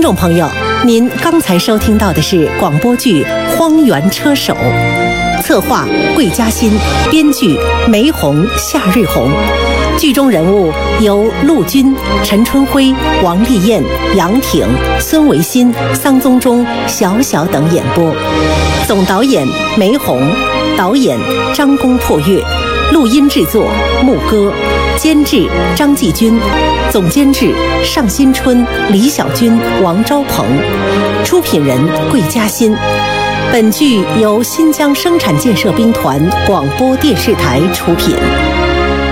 众朋友，您刚才收听到的是广播剧《荒原车手》，策划桂嘉欣，编剧梅红、夏瑞红。剧中人物由陆军、陈春辉、王丽燕、杨挺、孙维新、桑宗忠、小小等演播。总导演梅红，导演张公破月，录音制作牧歌，监制张继军，总监制尚新春、李小军、王昭鹏，出品人桂嘉欣。本剧由新疆生产建设兵团广播电视台出品。